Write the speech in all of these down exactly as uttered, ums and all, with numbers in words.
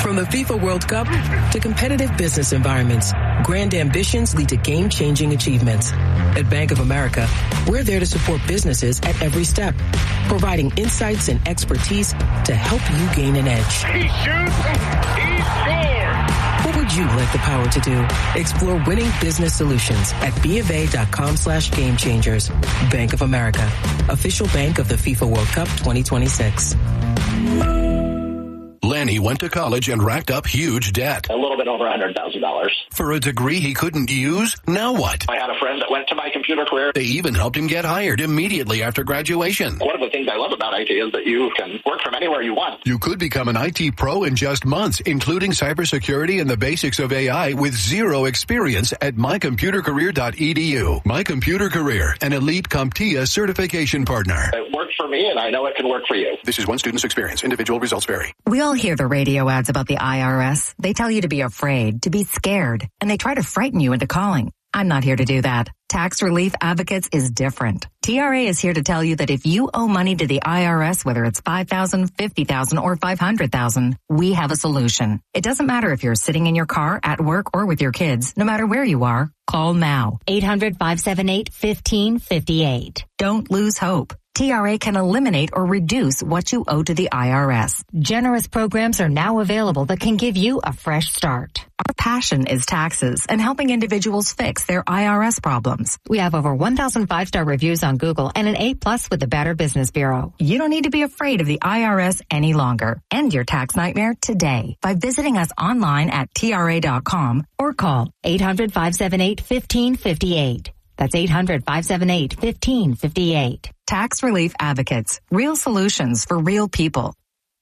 From the FIFA World Cup to competitive business environments, grand ambitions lead to game-changing achievements. At Bank of America, we're there to support businesses at every step, providing insights and expertise to help you gain an edge. He shoots, he scores! What would you like the power to do? Explore winning business solutions at BofA.com slash game changers. Bank of America, official bank of the FIFA World Cup twenty twenty-six. Lenny went to college and racked up huge debt. A little bit over one hundred thousand dollars. For a degree he couldn't use? Now what? I had a friend that went to My Computer Career. They even helped him get hired immediately after graduation. One of the things I love about I T is that you can work from anywhere you want. You could become an I T pro in just months, including cybersecurity and the basics of A I with zero experience at my computer career dot e d u. My Computer Career, an elite CompTIA certification partner. It worked for me, and I know it can work for you. This is one student's experience. Individual results vary. We all hear the radio ads about the I R S. They tell you to be afraid, to be scared, and they try to frighten you into calling. I'm not here to do that. Tax Relief Advocates is different. T R A is here to tell you that if you owe money to the I R S, whether it's five thousand dollars, fifty thousand dollars, or five hundred thousand dollars, we have a solution. It doesn't matter if you're sitting in your car, at work, or with your kids. No matter where you are, call now. eight hundred, five seven eight, one five five eight. Don't lose hope. T R A can eliminate or reduce what you owe to the I R S. Generous programs are now available that can give you a fresh start. Our passion is taxes and helping individuals fix their I R S problems. We have over one thousand five-star reviews on Google and an A plus with the Better Business Bureau. You don't need to be afraid of the I R S any longer. End your tax nightmare today by visiting us online at T R A dot com or call eight hundred, five seven eight, one five five eight. That's eight hundred, five seven eight, one five five eight. Tax Relief Advocates. Real solutions for real people.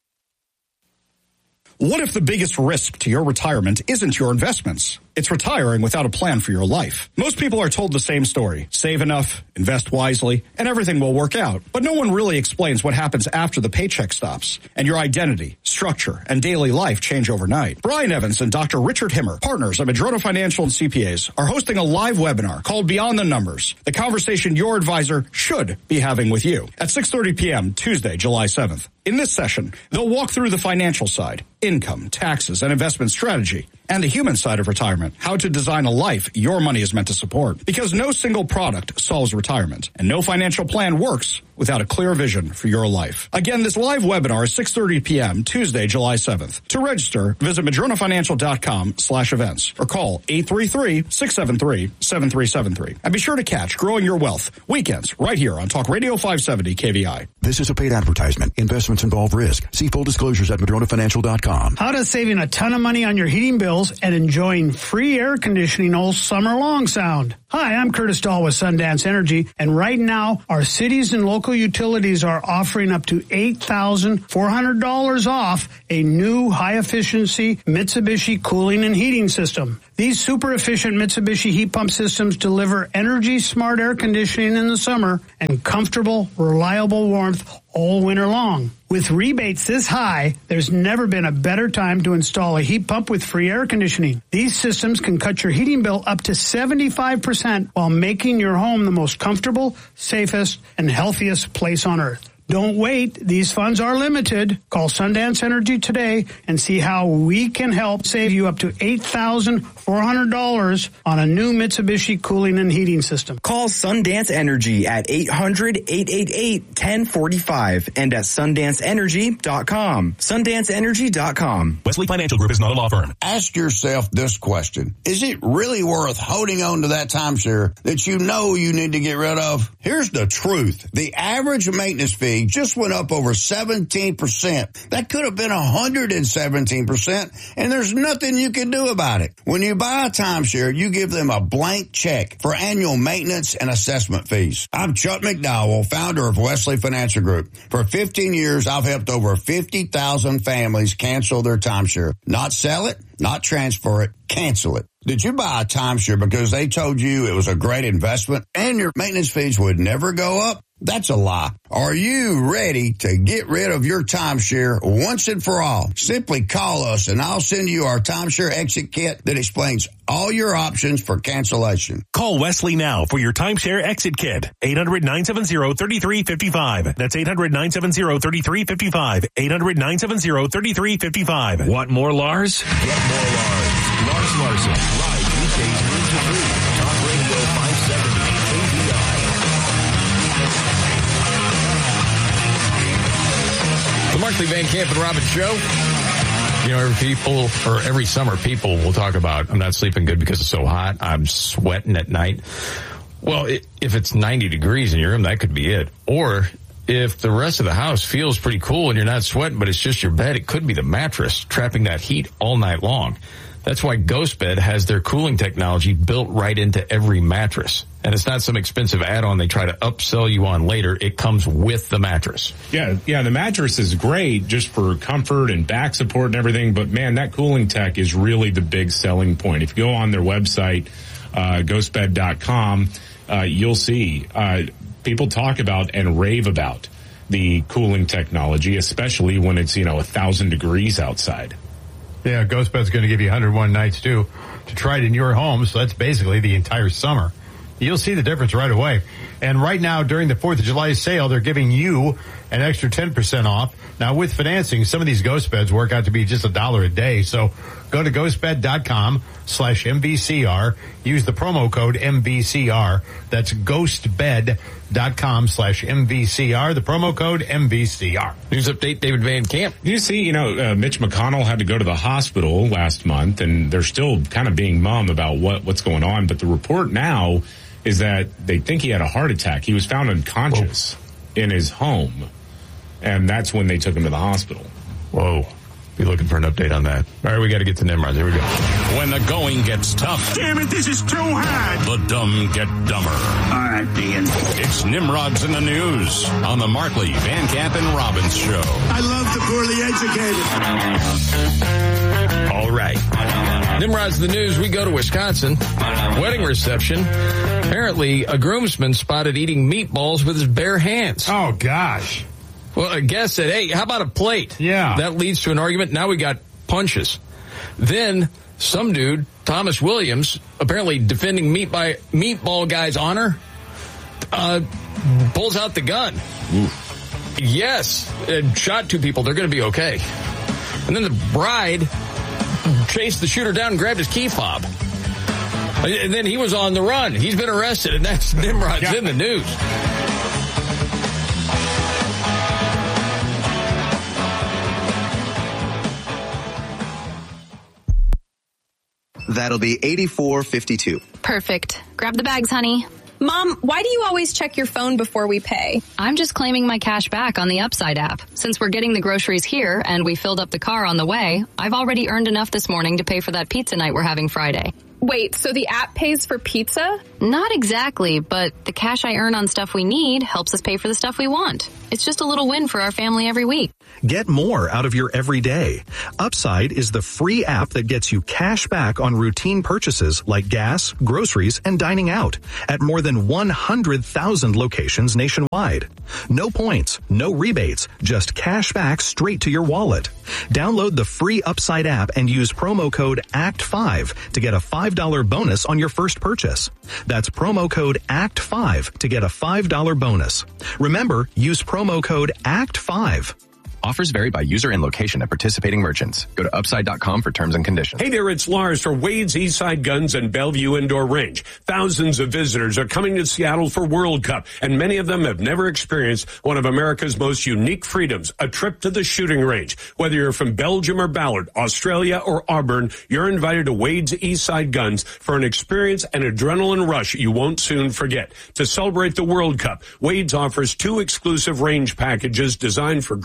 What if the biggest risk to your retirement isn't your investments? It's retiring without a plan for your life. Most people are told the same story. Save enough, invest wisely, and everything will work out. But no one really explains what happens after the paycheck stops and your identity, structure, and daily life change overnight. Brian Evans and Doctor Richard Himmer, partners at Madrona Financial and C P As, are hosting a live webinar called Beyond the Numbers, the conversation your advisor should be having with you, at six thirty p.m. Tuesday, July seventh. In this session, they'll walk through the financial side, income, taxes, and investment strategy, and the human side of retirement, how to design a life your money is meant to support. Because no single product solves retirement, and no financial plan works without a clear vision for your life. Again, this live webinar is six thirty p.m. Tuesday, July seventh. To register, visit madrona financial dot com slash events or call eight three three, six seven three, seven three seven three. And be sure to catch Growing Your Wealth weekends right here on Talk Radio five seventy K V I. This is a paid advertisement. Investments involve risk. See full disclosures at madrona financial dot com. How does saving a ton of money on your heating bills and enjoying free air conditioning all summer long sound? Hi, I'm Curtis Dahl with Sundance Energy, and right now our cities and local utilities are offering up to eight thousand four hundred dollars off a new high-efficiency Mitsubishi cooling and heating system. These super-efficient Mitsubishi heat pump systems deliver energy-smart air conditioning in the summer and comfortable, reliable warmth all winter long. With rebates this high, there's never been a better time to install a heat pump with free air conditioning. These systems can cut your heating bill up to seventy-five percent while making your home the most comfortable, safest, and healthiest place on earth. Don't wait. These funds are limited. Call Sundance Energy today and see how we can help save you up to eight thousand four hundred dollars on a new Mitsubishi cooling and heating system. Call Sundance Energy at eight hundred, eight eight eight, one zero four five and at sundance energy dot com. sundance energy dot com. Wesley Financial Group is not a law firm. Ask yourself this question. Is it really worth holding on to that timeshare that you know you need to get rid of? Here's the truth. The average maintenance fee just went up over seventeen percent. That could have been one hundred seventeen percent, and there's nothing you can do about it. When you buy a timeshare, you give them a blank check for annual maintenance and assessment fees. I'm Chuck McDowell, founder of Wesley Financial Group. For fifteen years, I've helped over fifty thousand families cancel their timeshare. Not sell it, not transfer it, cancel it. Did you buy a timeshare because they told you it was a great investment and your maintenance fees would never go up? That's a lie. Are you ready to get rid of your timeshare once and for all? Simply call us and I'll send you our timeshare exit kit that explains all your options for cancellation. Call Wesley now for your timeshare exit kit. eight hundred, nine seven zero, three three five five. That's eight hundred, nine seven zero, three three five five. eight hundred, nine seven zero, three three five five. Want more Lars? Get more Lars. Lars Larson. Live weekdays noon to three. Talk Radio five seventy K B I. The Markley, Van Camp, and Robbins Show. You know, every people, or every summer, people will talk about, I'm not sleeping good because it's so hot. I'm sweating at night. Well, it, if it's ninety degrees in your room, that could be it. Or if the rest of the house feels pretty cool and you're not sweating, but it's just your bed, it could be the mattress trapping that heat all night long. That's why GhostBed has their cooling technology built right into every mattress. And it's not some expensive add-on they try to upsell you on later. It comes with the mattress. Yeah, yeah, the mattress is great just for comfort and back support and everything. But, man, that cooling tech is really the big selling point. If you go on their website, uh, ghost bed dot com, uh, you'll see uh, people talk about and rave about the cooling technology, especially when it's, you know, one thousand degrees outside. Yeah, GhostBed's going to give you one hundred one nights, too, to try it in your home. So that's basically the entire summer. You'll see the difference right away. And right now, during the fourth of July sale, they're giving you an extra ten percent off. Now, with financing, some of these GhostBeds work out to be just a dollar a day. So go to ghostbed.com slash MVCR. Use the promo code M V C R. That's ghostbed.com slash MVCR. The promo code M V C R. News update, David Van Camp. You see, you know, uh, Mitch McConnell had to go to the hospital last month, and they're still kind of being mum about what, what's going on. But the report now is that they think he had a heart attack. He was found unconscious Whoa. in his home, and that's when they took him to the hospital. Whoa. Be looking for an update on that. All right, we got to get to Nimrod. Here we go. When the going gets tough. Damn it, this is too hard. The dumb get dumber. All right, Ian. It's Nimrod's in the News on the Markley, Van Camp, and Robbins Show. I love the poorly educated. All right. Nimrod's the News. We go to Wisconsin. Wedding reception. Apparently, a groomsman spotted eating meatballs with his bare hands. Oh, gosh. Well, a guest said, hey, how about a plate? Yeah. That leads to an argument. Now we got punches. Then some dude, Thomas Williams, apparently defending meat by meatball guy's honor, uh, pulls out the gun. Ooh. Yes. And shot two people. They're going to be okay. And then the bride chased the shooter down and grabbed his key fob. And then he was on the run. He's been arrested, and that's Nimrod's yeah. in the news. That'll be eighty-four fifty-two. Perfect. Grab the bags, honey. Mom, why do you always check your phone before we pay? I'm just claiming my cash back on the Upside app. Since we're getting the groceries here and we filled up the car on the way, I've already earned enough this morning to pay for that pizza night we're having Friday. Wait, so the app pays for pizza? Not exactly, but the cash I earn on stuff we need helps us pay for the stuff we want. It's just a little win for our family every week. Get more out of your everyday. Upside is the free app that gets you cash back on routine purchases like gas, groceries, and dining out at more than one hundred thousand locations nationwide. No points, no rebates, just cash back straight to your wallet. Download the free Upside app and use promo code A C T five to get a five dollars bonus on your first purchase. That's promo code A C T five to get a five dollars bonus. Remember, use promo code A C T five. Offers vary by user and location at participating merchants. Go to upside dot com for terms and conditions. Hey there, it's Lars for Wade's Eastside Guns and Bellevue Indoor Range. Thousands of visitors are coming to Seattle for World Cup, and many of them have never experienced one of America's most unique freedoms, a trip to the shooting range. Whether you're from Belgium or Ballard, Australia or Auburn, you're invited to Wade's Eastside Guns for an experience and adrenaline rush you won't soon forget. To celebrate the World Cup, Wade's offers two exclusive range packages designed for groups of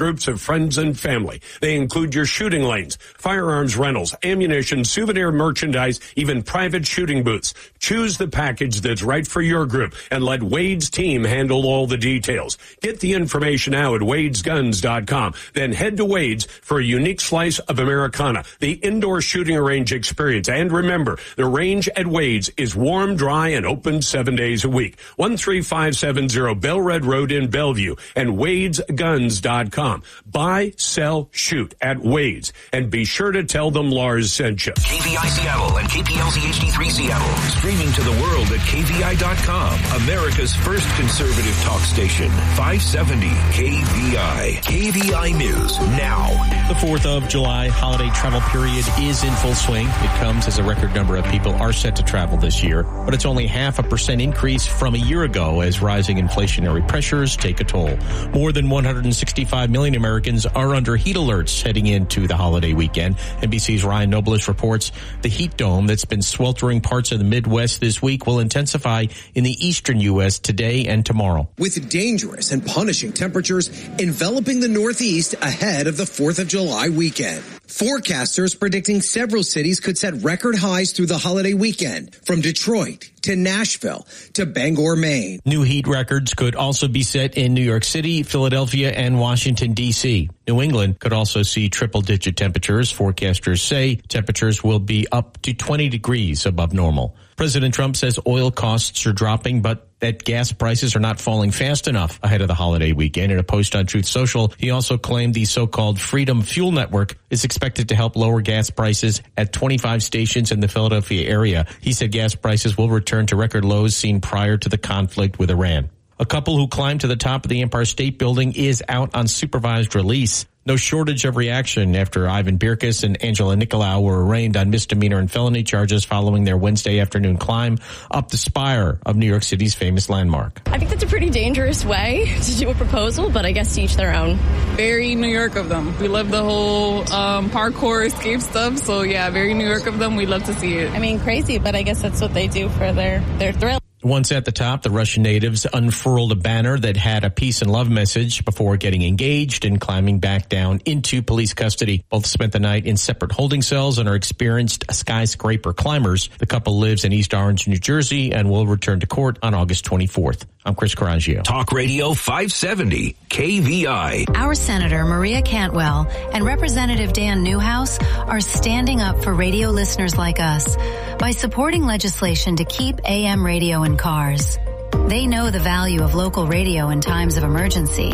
friends and family. They include your shooting lanes, firearms rentals, ammunition, souvenir merchandise, even private shooting booths. Choose the package that's right for your group and let Wade's team handle all the details. Get the information now at wades guns dot com. Then head to Wade's for a unique slice of Americana, the indoor shooting range experience. And remember, the range at Wade's is warm, dry, and open seven days a week. one three five seven zero Bellred Road in Bellevue and wades guns dot com. Buy, sell, shoot at Wade's. And be sure to tell them Lars sent you. K V I Seattle and K P L Z H D three Seattle. Streaming to the world at K V I dot com. America's first conservative talk station. five seventy K V I. K V I News now. The fourth of July holiday travel period is in full swing. It comes as a record number of people are set to travel this year, but it's only half a percent increase from a year ago as rising inflationary pressures take a toll. More than one hundred sixty-five million Americans are under heat alerts heading into the holiday weekend. N B C's Ryan Noblish reports the heat dome that's been sweltering parts of the Midwest this week will intensify in the eastern U S today and tomorrow. With dangerous and punishing temperatures enveloping the Northeast ahead of the fourth of July weekend. Forecasters predicting several cities could set record highs through the holiday weekend, from Detroit to Nashville to Bangor, Maine. New heat records could also be set in New York City, Philadelphia, and Washington, D C. New England could also see triple-digit temperatures. Forecasters say temperatures will be up to twenty degrees above normal. President Trump says oil costs are dropping, but that gas prices are not falling fast enough ahead of the holiday weekend. In a post on Truth Social, he also claimed the so-called Freedom Fuel Network is expected to help lower gas prices at twenty-five stations in the Philadelphia area. He said gas prices will return to record lows seen prior to the conflict with Iran. A couple who climbed to the top of the Empire State Building is out on supervised release. No shortage of reaction after Ivan Birkus and Angela Nicolau were arraigned on misdemeanor and felony charges following their Wednesday afternoon climb up the spire of New York City's famous landmark. I think that's a pretty dangerous way to do a proposal, but I guess to each their own. Very New York of them. We love the whole um, parkour escape stuff, so yeah, very New York of them. We love to see it. I mean, crazy, but I guess that's what they do for their, their thrill. Once at the top, the Russian natives unfurled a banner that had a peace and love message before getting engaged and climbing back down into police custody. Both spent the night in separate holding cells and are experienced skyscraper climbers. The couple lives in East Orange, New Jersey, and will return to court on August twenty-fourth. I'm Chris Coraggio. Talk Radio five seventy K V I. Our Senator Maria Cantwell and Representative Dan Newhouse are standing up for radio listeners like us by supporting legislation to keep A M radio in cars. They know the value of local radio in times of emergency.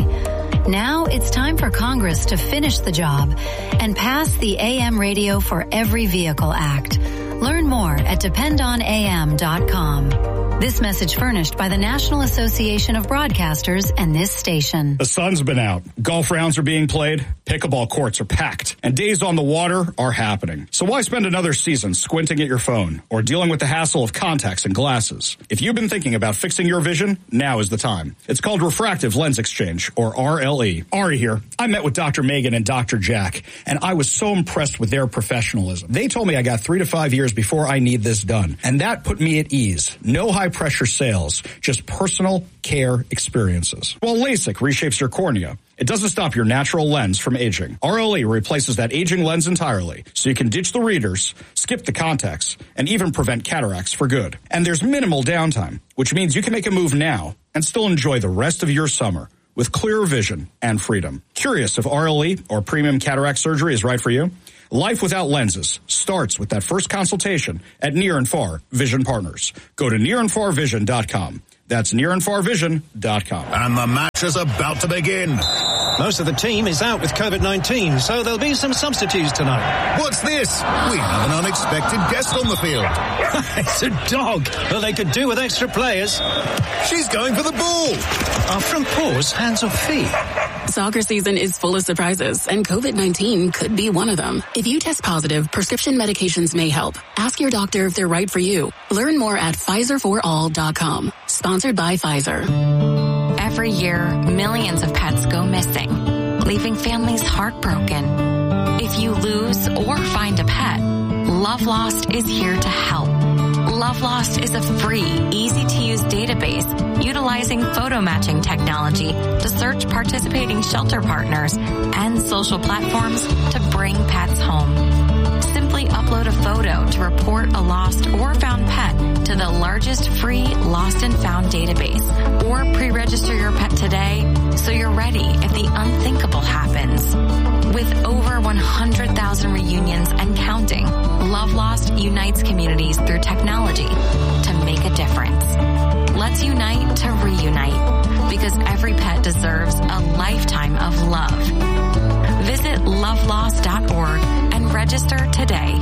Now it's time for Congress to finish the job and pass the A M Radio for Every Vehicle Act. Learn more at depend on A M dot com. This message furnished by the National Association of Broadcasters and this station. The sun's been out. Golf rounds are being played. Pickleball courts are packed. And days on the water are happening. So why spend another season squinting at your phone or dealing with the hassle of contacts and glasses? If you've been thinking about fixing your vision, now is the time. It's called Refractive Lens Exchange, or R L E. Ari here. I met with Doctor Megan and Doctor Jack, and I was so impressed with their professionalism. They told me I got three to five years before I need this done. And that put me at ease. No high pressure sales, just personal care experiences. While LASIK reshapes your cornea, it doesn't stop your natural lens from aging. R L E replaces that aging lens entirely, so you can ditch the readers, skip the contacts, and even prevent cataracts for good. And there's minimal downtime, which means you can make a move now and still enjoy the rest of your summer with clearer vision and freedom. Curious if R L E or premium cataract surgery is right for you? Life without lenses starts with that first consultation at Near and Far Vision Partners. Go to near and far vision dot com. That's near and far vision dot com. And the match is about to begin. Most of the team is out with COVID nineteen, so there'll be some substitutes tonight. What's this? We have an unexpected guest on the field. It's a dog. Well, they could do with extra players. She's going for the ball. Our front paws, hands or feet. Soccer season is full of surprises, and COVID nineteen could be one of them. If you test positive, prescription medications may help. Ask your doctor if they're right for you. Learn more at Pfizer for all dot com. Sponsored by Pfizer. Every year, millions of pets go missing, leaving families heartbroken. If you lose or find a pet, Love Lost is here to help. LoveLost is a free, easy-to-use database utilizing photo matching technology to search participating shelter partners and social platforms to bring pets home. Simply upload a photo to report a lost or found pet to the largest free lost and found database, or pre-register your pet today so you're ready if the unthinkable happens. With over one hundred thousand reunions and counting, LoveLost unites communities through technology to make a difference. Let's unite to reunite, because every pet deserves a lifetime of love. Visit love lost dot org and register today.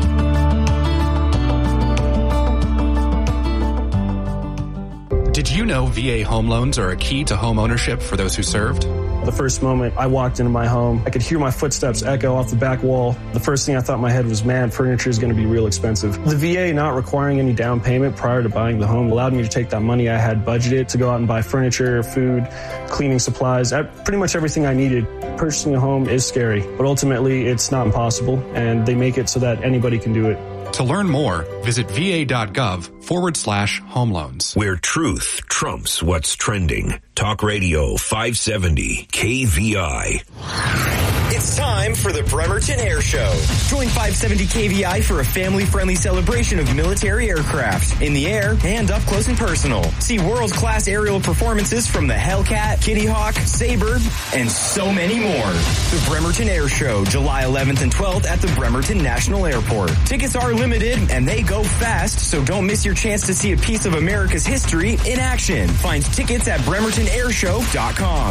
Did you know V A home loans are a key to home ownership for those who served? The first moment I walked into my home, I could hear my footsteps echo off the back wall. The first thing I thought in my head was, man, furniture is going to be real expensive. The V A not requiring any down payment prior to buying the home allowed me to take that money I had budgeted to go out and buy furniture, food, cleaning supplies, pretty much everything I needed. Purchasing a home is scary, but ultimately it's not impossible, and they make it so that anybody can do it. To learn more, visit va.gov forward slash home loans. Where truth trumps what's trending. Talk Radio five seventy K V I. It's time for the Bremerton Air Show. Join five seventy K V I for a family-friendly celebration of military aircraft in the air and up close and personal. See world-class aerial performances from the Hellcat, Kitty Hawk, Sabre, and so many more. The Bremerton Air Show, July eleventh and twelfth at the Bremerton National Airport. Tickets are limited and they go fast, so don't miss your chance to see a piece of America's history in action. Find tickets at bremerton air show dot com.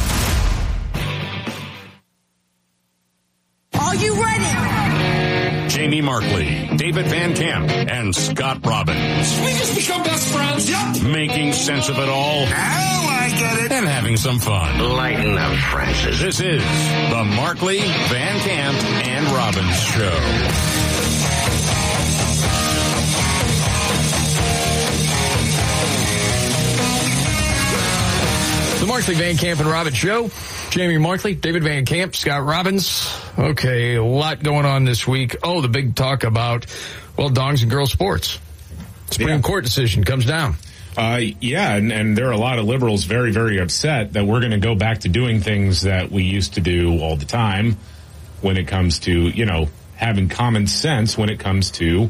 Are you ready? Jamie Markley, David Van Camp, and Scott Robbins. We just become best friends. Yep. Making sense of it all. Oh, I get it. And having some fun. Lighten up, Francis. This is the Markley, Van Camp, and Robbins Show. The Markley, Van Camp, and Robbins Show. Jamie Markley, David Van Camp, Scott Robbins. Okay, a lot going on this week. Oh, the big talk about, well, dongs and girls sports. Supreme yeah. Court decision comes down. Uh, yeah, and, and there are a lot of liberals very, very upset that we're going to go back to doing things that we used to do all the time when it comes to, you know, having common sense when it comes to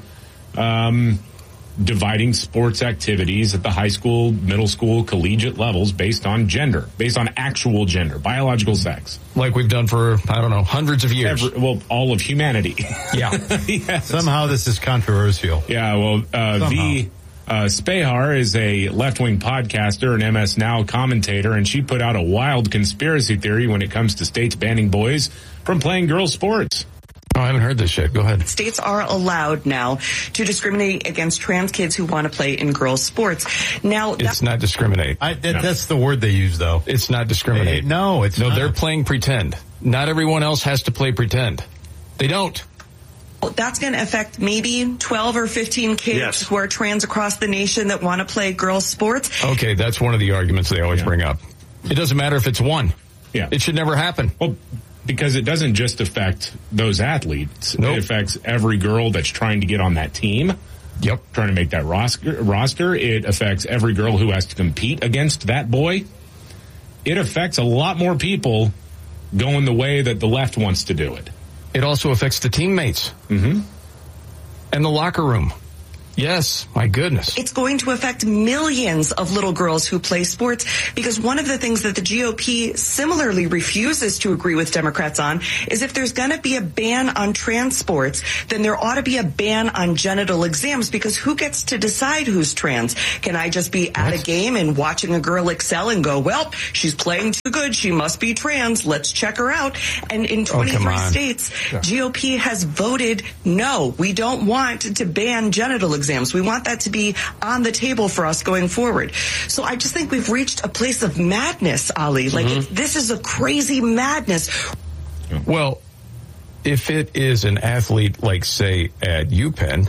um dividing sports activities at the high school, middle school, collegiate levels based on gender, based on actual gender, biological sex. Like we've done for, I don't know, hundreds of years. Every, well, all of humanity. Yeah. Yes. Somehow this is controversial. Yeah, well, uh, V. Uh, Spahar is a left-wing podcaster and M S Now commentator, and she put out a wild conspiracy theory when it comes to states banning boys from playing girls' sports. Oh, I haven't heard this yet. Go ahead. States are allowed now to discriminate against trans kids who want to play in girls' sports. Now, it's not discriminate. I, that, no. That's the word they use, though. It's not discriminate. It, no, it's no. not. They're playing pretend. Not everyone else has to play pretend. They don't. That's going to affect maybe twelve or fifteen kids yes. who are trans across the nation that want to play girls' sports. Okay, that's one of the arguments they always yeah. bring up. It doesn't matter if it's one. Yeah, it should never happen. Well, because it doesn't just affect those athletes. Nope. It affects every girl that's trying to get on that team. Yep. Trying to make that roster. It affects every girl who has to compete against that boy. It affects a lot more people going the way that the left wants to do it. It also affects the teammates. Mm-hmm. And the locker room. Yes, my goodness. It's going to affect millions of little girls who play sports, because one of the things that the G O P similarly refuses to agree with Democrats on is if there's going to be a ban on trans sports, then there ought to be a ban on genital exams, because who gets to decide who's trans? Can I just be at what? a game and watching a girl excel and go, well, she's playing too good, she must be trans, let's check her out? And in twenty-three oh, states, yeah. G O P has voted no, we don't want to ban genital exams. Exams. We want that to be on the table for us going forward. So I just think we've reached a place of madness, Ali. Like, mm-hmm. it, this is a crazy madness. Well, if it is an athlete, like, say, at UPenn,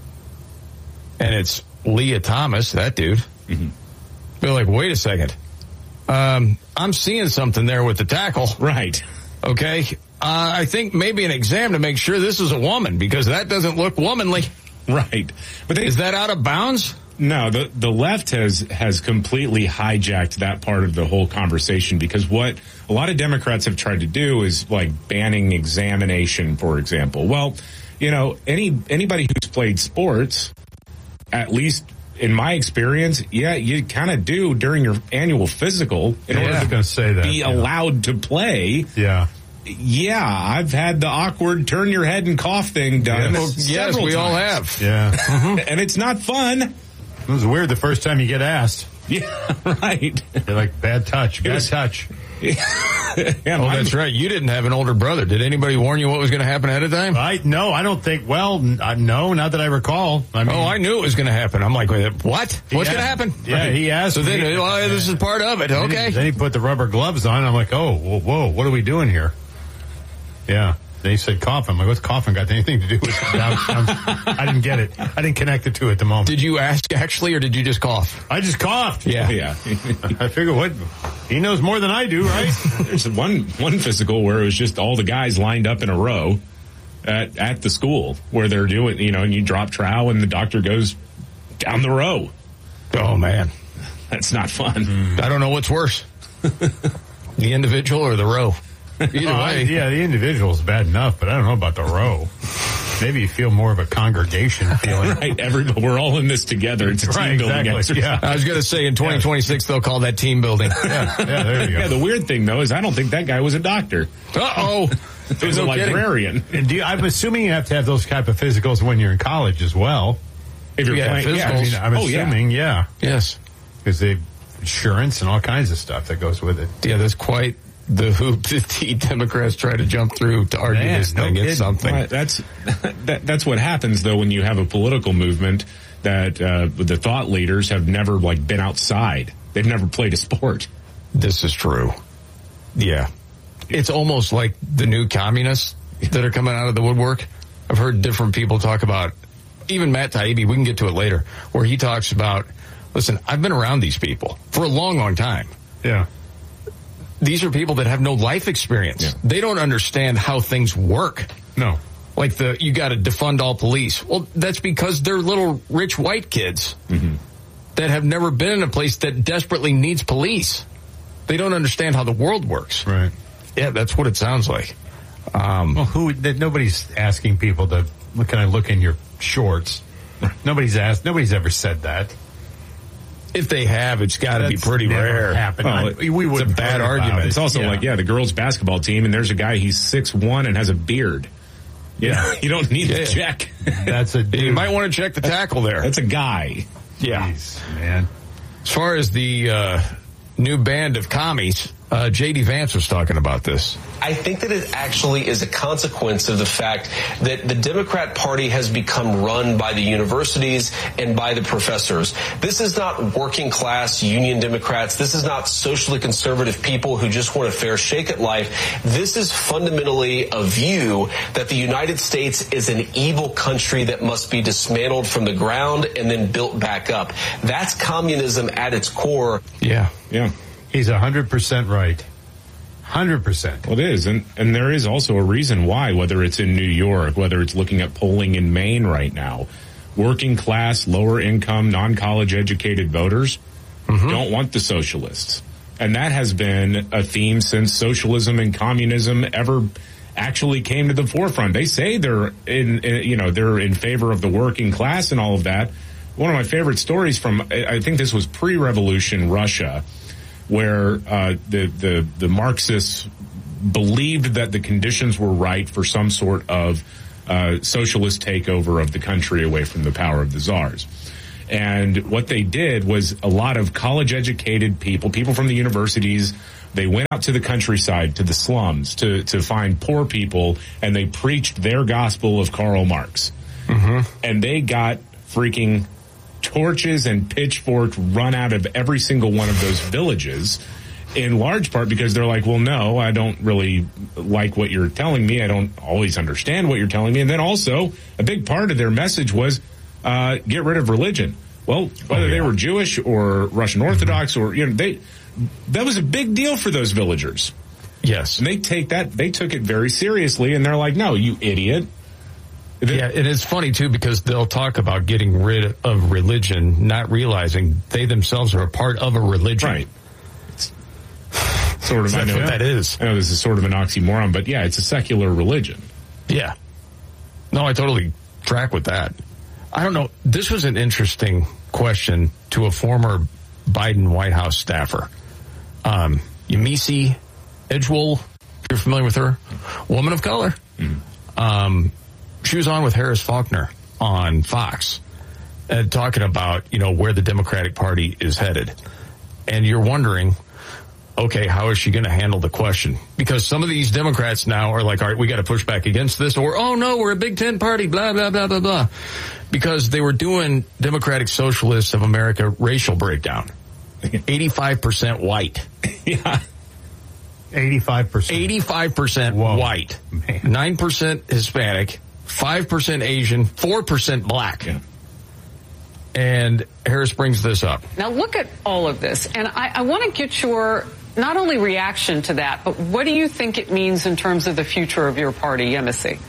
and it's Leah Thomas, that dude, mm-hmm. they're like, wait a second. Um, I'm seeing something there with the tackle. Right. Okay. Uh, I think maybe an exam to make sure this is a woman, because that doesn't look womanly. Right. But they, is that out of bounds? No, the, the left has, has completely hijacked that part of the whole conversation, because what a lot of Democrats have tried to do is like banning examination, for example. Well, you know, any anybody who's played sports, at least in my experience, yeah, you kind of do during your annual physical in yeah, order I was to gonna say that, be yeah. allowed to play. Yeah. Yeah, I've had the awkward turn your head and cough thing done. Yes, yes we times. all have. Yeah. And it's not fun. It was weird the first time you get asked. Yeah, right. You're like, bad touch, bad was, touch. Yeah, oh, that's right. You didn't have an older brother. Did anybody warn you what was going to happen ahead of time? I No, I don't think, well, uh, no, not that I recall. I mean, oh, I knew it was going to happen. I'm like, what? What's going to happen? Yeah, right. He asked. So then, me, well, this is part of it. Okay. Then he, then he put the rubber gloves on. I'm like, oh, whoa, whoa, what are we doing here? Yeah. Then he said coughing. I'm like, what's coughing got anything to do with it? I didn't get it. I didn't connect it to it at the moment. Did you ask actually, or did you just cough? I just coughed. Yeah. Yeah. I figure what, he knows more than I do, right? There's one, one physical where it was just all the guys lined up in a row at, at the school where they're doing, you know, and you drop trowel and the doctor goes down the row. Oh man. That's not fun. Mm. I don't know what's worse. The individual or the row? Either oh, way. I, yeah, the individual is bad enough, but I don't know about the row. Maybe you feel more of a congregation feeling. Right, everybody, we're all in this together. It's a right, team building exactly. exercise. Yeah. I was going to say in twenty twenty-six they'll call that team building. yeah, yeah, there you go. Yeah, the weird thing though is I don't think that guy was a doctor. Uh-oh. He was no a librarian. And do you, I'm assuming you have to have those type of physicals when you're in college as well. If you're yeah, playing, physicals. yeah, I mean, I'm oh, assuming, yeah. yeah. Yes. Because they insurance and all kinds of stuff that goes with it. Yeah, there's quite the hoop that the Democrats try to jump through to argue Man, this no thing. kidding. It's something. Right, that's that, that's what happens though when you have a political movement that uh, the thought leaders have never like been outside. They've never played a sport. This is true. Yeah. It's almost like the new communists that are coming out of the woodwork. I've heard different people talk about, even Matt Taibbi, we can get to it later, where he talks about, listen, I've been around these people for a long, long time. Yeah. These are people that have no life experience. Yeah. They don't understand how things work. No. Like the, you got to defund all police. Well, that's because they're little rich white kids mm-hmm. that have never been in a place that desperately needs police. They don't understand how the world works. Right. Yeah, that's what it sounds like. Um, well, who? Nobody's asking people to, can I look in your shorts? Nobody's asked. Nobody's ever said that. If they have, it's got to be pretty rare. Happened. Oh, I, we would. It's a bad argument. It. It's also yeah. like, yeah, the girls' basketball team, and there's a guy, he's six one and has a beard. Yeah, you don't need yeah. to check. That's a dude. You might want to check the tackle there. That's a guy. Yeah. Jeez, man. As far as the uh, new band of commies, uh, J D Vance was talking about this. I think that it actually is a consequence of the fact that the Democrat Party has become run by the universities and by the professors. This is not working class union Democrats. This is not socially conservative people who just want a fair shake at life. This is fundamentally a view that the United States is an evil country that must be dismantled from the ground and then built back up. That's communism at its core. Yeah. Yeah. He's one hundred percent right. one hundred percent. Well, it is. And, and there is also a reason why, whether it's in New York, whether it's looking at polling in Maine right now, working class, lower income, non-college educated voters mm-hmm. don't want the socialists. And that has been a theme since socialism and communism ever actually came to the forefront. They say they're in, in you know, they're in favor of the working class and all of that. One of my favorite stories from, I think this was pre-revolution Russia, where uh, the, the the Marxists believed that the conditions were right for some sort of uh, socialist takeover of the country away from the power of the czars. And what they did was a lot of college-educated people, people from the universities, they went out to the countryside, to the slums, to, to find poor people, and they preached their gospel of Karl Marx. Mm-hmm. And they got freaking torches and pitchforks run out of every single one of those villages, in large part because they're like, well, no, I don't really like what you're telling me. I don't always understand what you're telling me. And then also a big part of their message was uh, get rid of religion. Well, whether oh, yeah. they were Jewish or Russian Orthodox mm-hmm. or, you know, they, that was a big deal for those villagers. Yes. And they take that, they took it very seriously, and they're like, no, you idiot. Yeah, and it's funny, too, because they'll talk about getting rid of religion, not realizing they themselves are a part of a religion. Right. It's sort of, I know, what that is. I know this is sort of an oxymoron, but yeah, it's a secular religion. Yeah. No, I totally track with that. I don't know. This was an interesting question to a former Biden White House staffer. Um, Yemisi Edgewell, if you're familiar with her, woman of color. Mm. Um, she was on with Harris Faulkner on Fox uh, talking about, you know, where the Democratic Party is headed. And you're wondering, okay, how is she going to handle the question? Because some of these Democrats now are like, all right, we got to push back against this, or, oh no, we're a Big Ten party, blah, blah, blah, blah, blah. Because they were doing Democratic Socialists of America racial breakdown. eighty-five percent white. Yeah. eighty-five percent. eighty-five percent Whoa. white. Man. nine percent Hispanic, five percent Asian, four percent black. Yeah. And Harris brings this up. Now look at all of this, and I, I want to get your not only reaction to that, but what do you think it means in terms of the future of your party, Yemisi?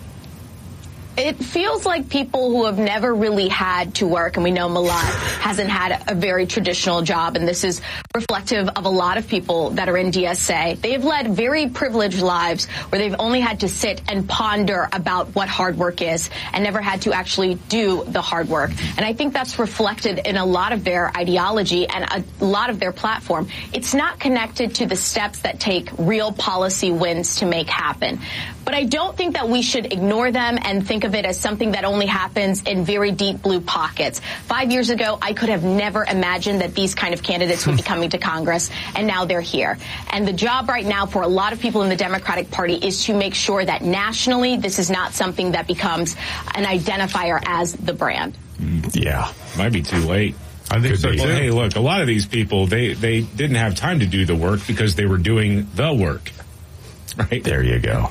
It feels like people who have never really had to work, and we know Malad hasn't had a very traditional job, and this is reflective of a lot of people that are in D S A. They've led very privileged lives where they've only had to sit and ponder about what hard work is and never had to actually do the hard work. And I think that's reflected in a lot of their ideology and a lot of their platform. It's not connected to the steps that take real policy wins to make happen. But I don't think that we should ignore them and think of it as something that only happens in very deep blue pockets. Five years ago, I could have never imagined that these kind of candidates would be coming to Congress, and now they're here. And the job right now for a lot of people in the Democratic Party is to make sure that nationally this is not something that becomes an identifier as the brand. Yeah. Might be too late. I think so, well, too. hey, look, a lot of these people, they, they didn't have time to do the work because they were doing the work. Right? There you go.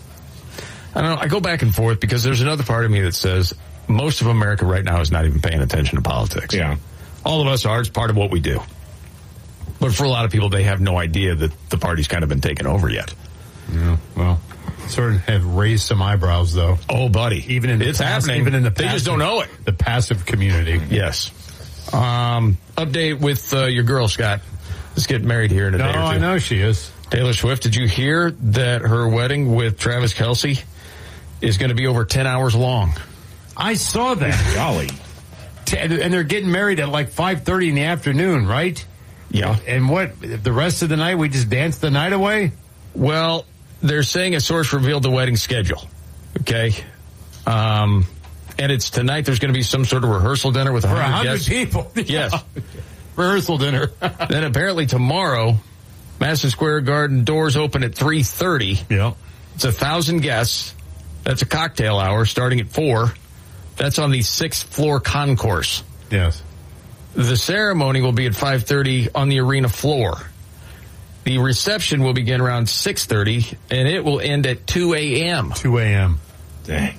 I don't know. I go back and forth because there's another part of me that says most of America right now is not even paying attention to politics. Yeah. All of us are. It's part of what we do. But for a lot of people, they have no idea that the party's kind of been taken over yet. Yeah, well, sort of have raised some eyebrows, though. Oh, buddy. Even in the it's passive, happening. Even in the they passive, just don't know it. The passive community. Yes. Um, update with uh, your girl, Scott. Let's get married here in a no, day or two. I know she is. Taylor Swift, did you hear that her wedding with Travis Kelce is going to be over ten hours long? I saw that. Golly. And they're getting married at like five thirty in the afternoon, right? Yeah. And what, the rest of the night, we just dance the night away? Well, they're saying a source revealed the wedding schedule. Okay. Um, and it's tonight. There's going to be some sort of rehearsal dinner with For one a hundred hundred guests. people. Yes. Rehearsal dinner. Then apparently tomorrow, Madison Square Garden doors open at three thirty. Yeah. It's a thousand guests. That's a cocktail hour starting at four. That's on the sixth floor concourse. Yes. The ceremony will be at five thirty on the arena floor. The reception will begin around six thirty, and it will end at two a.m. two a.m. Dang.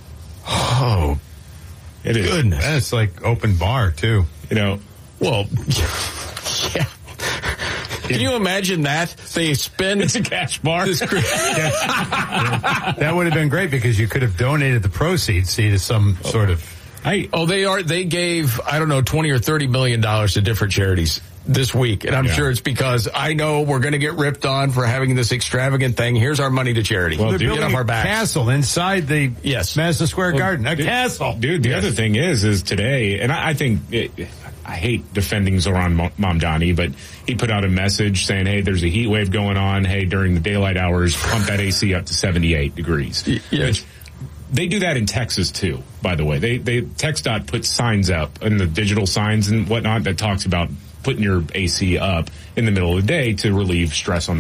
Oh, it is. Goodness. That's like open bar, too. You know, well, yeah. Can you imagine that? They spend it's a cash bar. This that would have been great because you could have donated the proceeds, see, to some oh. sort of. I, oh, they are. They gave I don't know twenty or thirty million dollars to different charities this week, and I'm yeah. sure it's because I know we're going to get ripped on for having this extravagant thing. Here's our money to charity. Well, they're building off our backs. A castle inside the yes. Madison Square well, Garden. A dude, castle, dude. The yes. other thing is, is today, and I, I think. It, I hate defending Zoran Mamdani, but he put out a message saying, hey, there's a heat wave going on. Hey, during the daylight hours, pump that A C up to seventy-eight degrees. Yes. Which, they do that in Texas, too, by the way. They, they, TxDOT puts signs up, and the digital signs and whatnot that talks about putting your A C up in the middle of the day to relieve stress on